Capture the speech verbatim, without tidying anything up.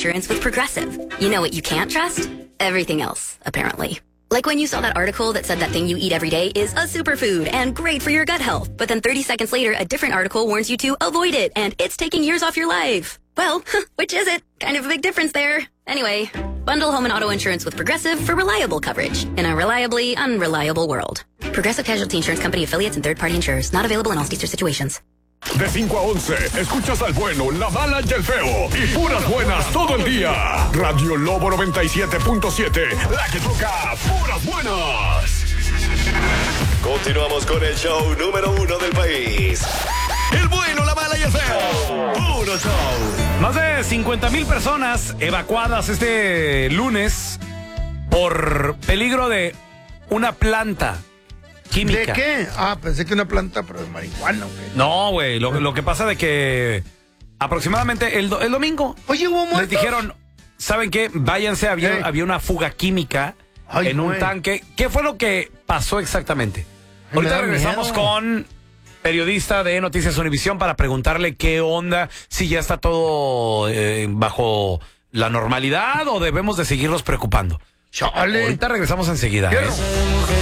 insurance with Progressive. You know what you can't trust? Everything else, apparently. Like when you saw that article that said that thing you eat every day is a superfood and great for your gut health, but then thirty seconds later, a different article warns you to avoid it, and it's taking years off your life. Well, which is it? Kind of a big difference there. Anyway, bundle home and auto insurance with Progressive for reliable coverage in a reliably unreliable world. Progressive Casualty Insurance Company affiliates and third-party insurers. Not available in all states or situations. De cinco a once, escuchas al bueno, la mala y el feo. Y puras buenas todo el día. Radio Lobo noventa y siete punto siete, la que toca puras buenas. Continuamos con el show número uno del país. El bueno, la mala y el feo. Puro show. Más de cincuenta mil personas evacuadas este lunes por peligro de una planta química. ¿De qué? Ah, pensé que una planta, pero de marihuana. ¿Okay? No, güey, lo, lo que pasa de que aproximadamente el, do, el domingo Oye, ¿hubo muertos? les dijeron, ¿saben qué? Váyanse, había, ¿Qué? había una fuga química Ay, en un güey. tanque. ¿Qué fue lo que pasó exactamente? Ay, Ahorita me da regresamos miedo. con periodista de Noticias Univisión para preguntarle qué onda, si ya está todo eh, bajo la normalidad o debemos de seguirnos preocupando. Chale. Ahorita regresamos enseguida. Quiero. ¿eh?